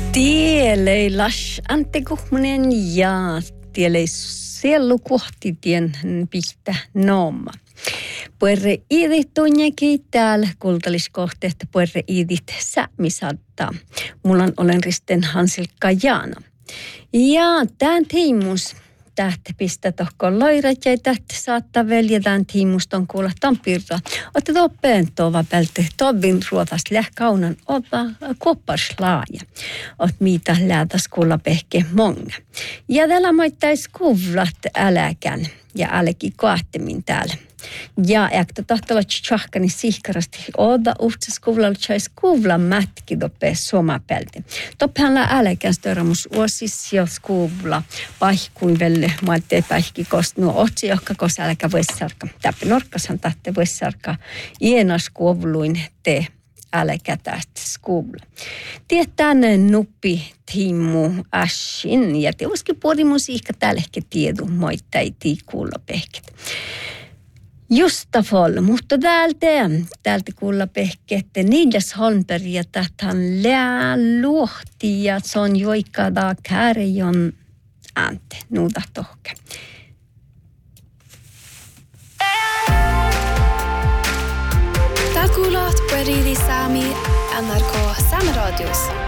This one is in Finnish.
Tielei las antekuhmunen ja tielei sielu kohti tien pihtä nooma. Puerre iidit tunnekin täällä kultaliskohteet puerre iidit sämisatta. Mulla olen Risten Hansilkka Jaana. Ja tämän tiimus tähtä pistä tohkoon loirat ja tähtä saattaa velja tämän tiimuston kuulla tampirra. Otte toppeen tova pälte tobin ruotas lähkaunan opa kopparslaaja. Ot mitä läätäs kuulla pehke monga. Ja täällä moittais kuvlat äläkän ja äläkin kaattemin täällä. Ja äkta tahtella tjahkani sihkarasti oda uhtsas kuvlalla tjais kuvla mätki toppe somapälte. Toppehanla äläkän störamus uosis jos kuvla paihkuin velle maatte päihki kost nuo otsi johka kos äläkä vessarka. Täppi norkkasan tahte vessarka ienas kuvluin te äläkä tästä skuvla. Tietään nuppi Timmu Ashin ja te uski puolimusiikka tälläkin tiedu moittai tiikuulla pehket. Justa fol, mutta täältä kuulla pehkette Niidas Holmberg ja tähän lää luohti ja se on joikada kärjon ante, nuuta tohke. Tää kuulat Beridi Sami NRK Sameradios.